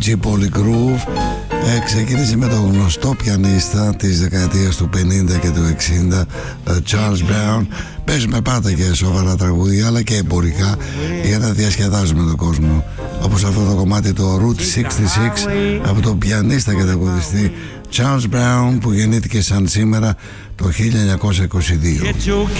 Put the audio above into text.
G Polygroove. Ξεκίνησε με τον γνωστό πιανίστα της δεκαετίας του 50 και του 60, Charles Brown. Παίζουμε πάντα και σοβαρά τραγούδια αλλά και εμπορικά για να διασκεδάζουμε τον κόσμο, όπως αυτό το κομμάτι, το Route 66, από τον πιανίστα και τραγουδιστή Charles Brown, που γεννήθηκε σαν σήμερα το 1922.